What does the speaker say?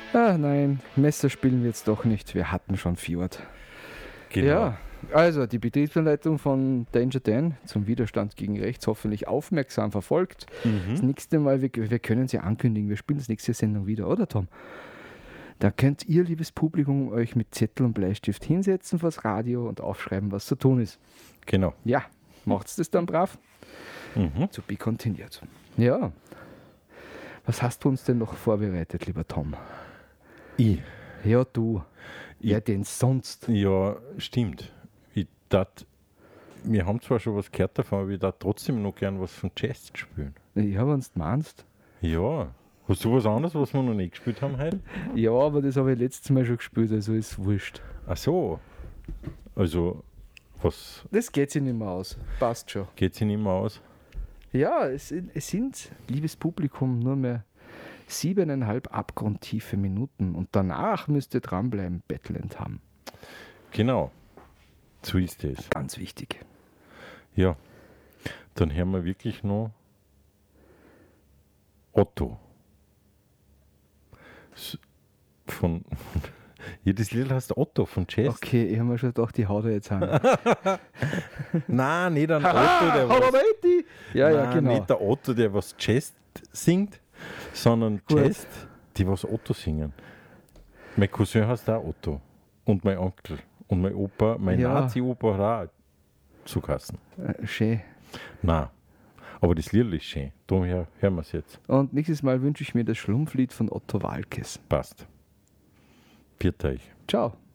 Ah, nein, Messer spielen wir jetzt doch nicht. Wir hatten schon Fjord. Genau. Ja, also die Betriebsanleitung von Danger Dan zum Widerstand gegen rechts hoffentlich aufmerksam verfolgt. Das nächste Mal, wir können es ja ankündigen, wir spielen das nächste Sendung wieder, oder Tom? Da könnt ihr, liebes Publikum, euch mit Zettel und Bleistift hinsetzen vors Radio und aufschreiben, was zu tun ist. Genau. Ja, macht's das dann brav? To be continued. Ja. Was hast du uns denn noch vorbereitet, lieber Tom? Ja, du. Wer denn sonst? Ja, stimmt. Wir haben zwar schon was gehört davon, aber ich darf trotzdem noch gern was von Chess spielen. Ja, wenn du meinst. Ja. Hast du was anderes, was wir noch nicht gespielt haben heute? Ja, aber das habe ich letztes Mal schon gespielt, also ist wurscht. Ach so. Also, was Das geht sich nicht mehr aus. Passt schon. geht sich nicht mehr aus? Ja, es sind, liebes Publikum, nur mehr 7,5 abgrundtiefe Minuten und danach müsst ihr dranbleiben, Battleland haben. Genau. So ist es. Ganz wichtig. Ja. Dann hören wir wirklich noch Otto. Von ja, das Lied heißt Otto von Chess. Okay, ich habe mir schon gedacht, die haut er jetzt an. Nein, nicht ein Otto, der was. Ja, ja, Nein, genau. nicht der Otto, der was Chess singt, sondern Gut. Chess, die was Otto singen. Mein Cousin heißt auch Otto. Und mein Onkel. Und mein Opa, mein Ja. Nazi-Opa hat auch zugeheißen. Schön. Nein. Aber das Lied ist schön. Daher hören wir es jetzt. Und nächstes Mal wünsche ich mir das Schlumpflied von Otto Walkes. Passt. Viert euch. Ciao.